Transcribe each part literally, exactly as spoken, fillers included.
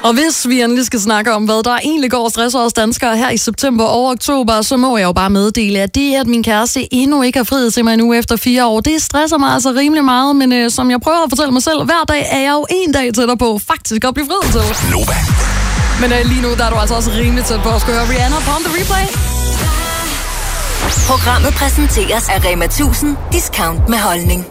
Og hvis vi endelig skal snakke om, hvad der egentlig går stress hos danskere her i september og oktober, så må jeg jo bare meddele, at det, at min kæreste endnu ikke har friet til mig nu efter fire år, det stresser mig altså rimelig meget, men øh, som jeg prøver at fortælle mig selv, hver dag er jeg jo en dag tættere på faktisk at blive friet til. Nova. Men øh, lige nu der er du altså også rimelig tæt på at skulle høre Rihanna på The Replay. Programmet præsenteres af Rema tusind Discount med holdning.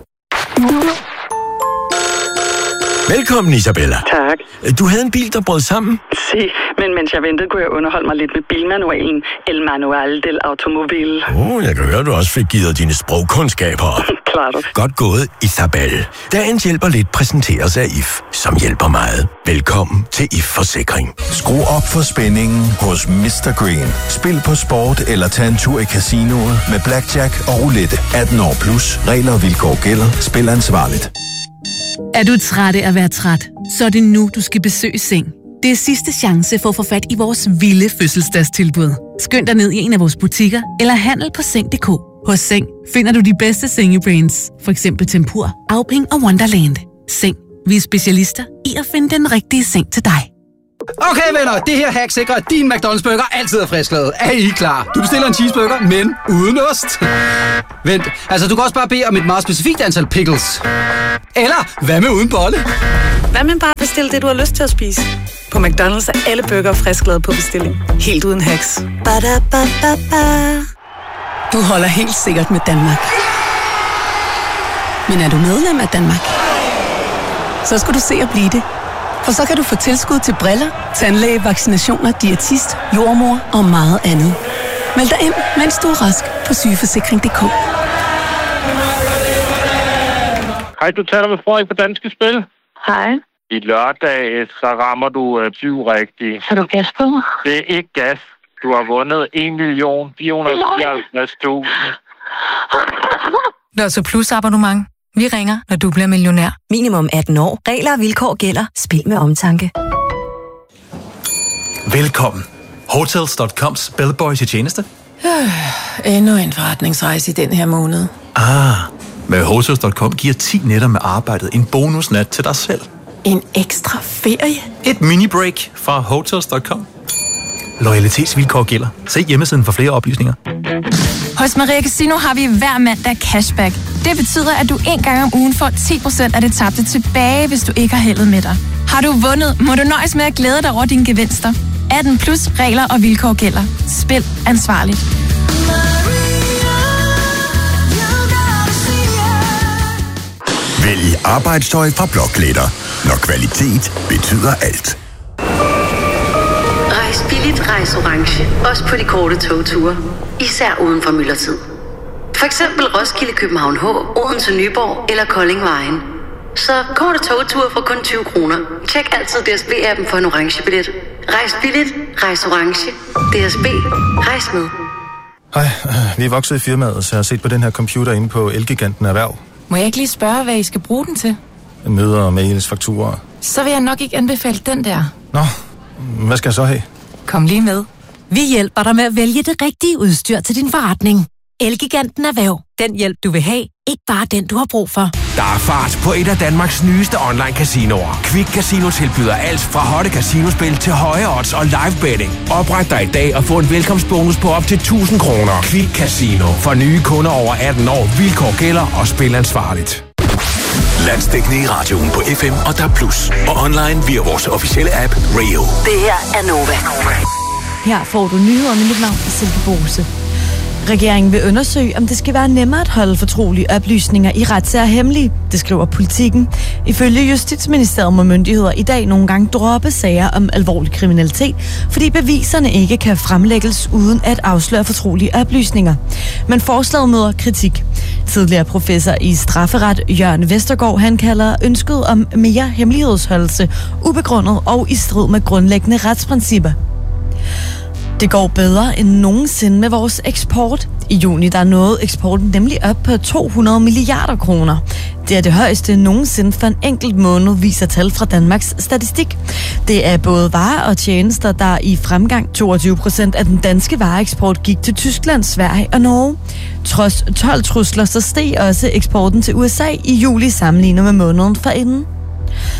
Velkommen, Isabella. Tak. Du havde en bil, der brød sammen? Si, men mens jeg ventede, kunne jeg underholde mig lidt med bilmanualen El Manual del Automobil. Åh, oh, jeg kan høre, du også fik givet dine sprogkundskaber. Klart. Godt gået, Isabel. Dagens hjælper lidt præsenteres af I F, som hjælper meget. Velkommen til I F Forsikring. Skru op for spændingen hos mister Green. Spil på sport eller tag en tur i casinoet med blackjack og roulette. atten år plus. Regler og vilkår gælder. Spil ansvarligt. Er du træt af at være træt? Så er det nu, du skal besøge Seng. Det er sidste chance for at få fat i vores vilde fødselsdagstilbud. Skynd dig ned i en af vores butikker eller handel på seng punktum d k. Hos Seng finder du de bedste sengebrands, for eksempel Tempur, Auping og Wonderland. Seng. Vi er specialister i at finde den rigtige seng til dig. Okay venner, det her hack sikrer, at din McDonald's burger altid er frisklavet. Er I klar? Du bestiller en cheeseburger, men uden ost. Vent, altså du kan også bare bede om et meget specifikt antal pickles. Eller, hvad med uden bolle? Hvad med bare bestille det, du har lyst til at spise? På McDonald's er alle burger frisklavet på bestilling. Helt uden hacks. Ba-da-ba-ba-ba. Du holder helt sikkert med Danmark. Men er du medlem af Danmark? Så skal du se at blive det. For så kan du få tilskud til briller, tandlæge, vaccinationer, diætist, jordmor og meget andet. Meld dig ind, mens du er rask på sygeforsikring punktum d k. Hej, du taler med Frederik på Danske Spil. Hej. I lørdag, så rammer du øh, syv rigtigt. Har du gas på mig? Det er ikke gas. Du har vundet en million fire hundrede og fireoghalvtreds tusind. Nå, så plus abonnement. Vi ringer, når du bliver millionær. Minimum atten år. Regler og vilkår gælder. Spil med omtanke. Velkommen. Hotels punktum coms bellboy til tjeneste. Øh, endnu en forretningsrejse i den her måned. Ah, med Hotels punktum com giver ti nætter med arbejdet en bonusnat til dig selv. En ekstra ferie? Et mini-break fra Hotels punktum com. Loyalitetsvilkår gælder. Se hjemmesiden for flere oplysninger. Hos Maria Casino har vi hver mandag cashback. Det betyder, at du en gang om ugen får ti procent af det tabte tilbage, hvis du ikke har heldet med dig. Har du vundet, må du nøjes med at glæde dig over dine gevinster. atten plus regler og vilkår gælder. Spil ansvarligt. Vælg arbejdstøj fra Blokletter, når kvalitet betyder alt. Rejs billigt, rejs orange. Også på de korte togture. Især uden for myldretid. For eksempel Roskilde, København H, Odense, Nyborg eller Kolding Vejen. Så korte togture for kun tyve kroner. Tjek altid D S B-appen for en orange billet. Rejs billigt, rejs orange. D S B. Rejs med. Hej, vi er vokset i firmaet, så jeg har set på den her computer inde på Elgiganten Erhverv. Må jeg ikke lige spørge, hvad I skal bruge den til? Møder, mails, fakturer. Så vil jeg nok ikke anbefale den der. Nå, hvad skal jeg så have? Kom lige med. Vi hjælper dig med at vælge det rigtige udstyr til din forretning. Elgiganten Erhverv. Den hjælp, du vil have. Ikke bare den, du har brug for. Der er fart på et af Danmarks nyeste online-casinoer. Quick Casino tilbyder alt fra hotte casinospil til høje odds og live betting. Opret dig i dag og få en velkomstbonus på op til tusind kroner. Quick Casino. For nye kunder over atten år. Vilkår gælder og spil ansvarligt. Landsdækkende i radioen på F M og D A B plus. Og online via vores officielle app Rio. Det her er Nova. Her får du nyheder med mit navn i Silke Bose. Regeringen vil undersøge, om det skal være nemmere at holde fortrolige oplysninger i retssager hemmelige, det skriver Politikken. Ifølge Justitsministeriet må myndigheder i dag nogle gange droppe sager om alvorlig kriminalitet, fordi beviserne ikke kan fremlægges uden at afsløre fortrolige oplysninger. Men forslaget møder kritik. Tidligere professor i strafferet Jørgen Vestergaard, han kalder ønsket om mere hemmelighedsholdelse ubegrundet og i strid med grundlæggende retsprincipper. Det går bedre end nogensinde med vores eksport. I juni der nåede eksporten nemlig op på to hundrede milliarder kroner. Det er det højeste nogensinde for en enkelt måned, viser tal fra Danmarks Statistik. Det er både varer og tjenester, der i fremgang. toogtyve procent af den danske vareeksport gik til Tyskland, Sverige og Norge. Trods tolv trusler, så steg også eksporten til U S A i juli sammenlignet med måneden forinden.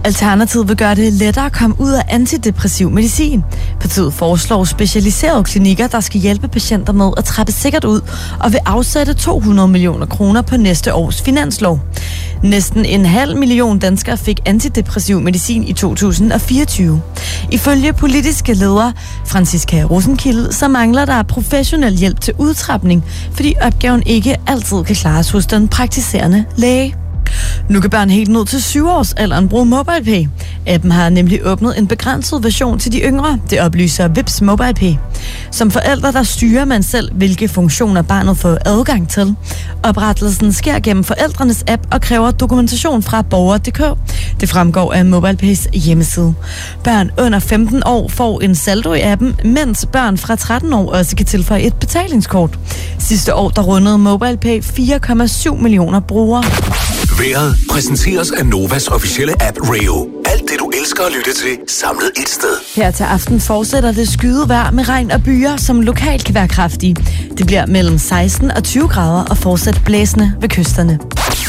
Alternativet vil gøre det lettere at komme ud af antidepressiv medicin. Partiet foreslår specialiserede klinikker, der skal hjælpe patienter med at trappe sikkert ud, og vil afsætte to hundrede millioner kroner på næste års finanslov. Næsten en halv million danskere fik antidepressiv medicin i to tusind og fireogtyve. Ifølge politiske leder Franziska Rosenkilde, så mangler der professionel hjælp til udtrapning, fordi opgaven ikke altid kan klares hos den praktiserende læge. Nu kan børn helt ned til syv års alderen bruge MobilePay. Appen har nemlig åbnet en begrænset version til de yngre. Det oplyser Vipps MobilePay. Som forældre, der styrer man selv, hvilke funktioner barnet får adgang til. Oprettelsen sker gennem forældrenes app og kræver dokumentation fra borger punktum d k. Det fremgår af MobilePays hjemmeside. Børn under femten år får en saldo i appen, mens børn fra tretten år også kan tilføje et betalingskort. Sidste år der rundede MobilePay fire komma syv millioner brugere. Vejret præsenteres af Novas officielle app Rayo. Alt det, du elsker at lytte til, samlet et sted. Her til aften fortsætter det skyde vejr med regn og byer, som lokalt kan være kraftige. Det bliver mellem seksten og tyve grader og fortsat blæsende ved kysterne.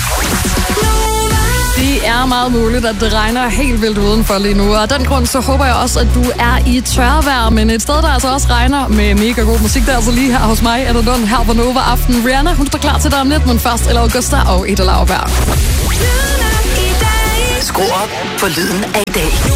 Det er meget muligt, at det regner helt vildt udenfor lige nu, og af den grund så håber jeg også, at du er i tørvejr, men et sted, der altså også regner med mega god musik, der er altså lige her hos mig, er der Lund her på Nova Aften. Rihanna, hun står klar til dig om lidt, men først eller Augusta og Ida Lauberg. Skru op for lyden af i dag.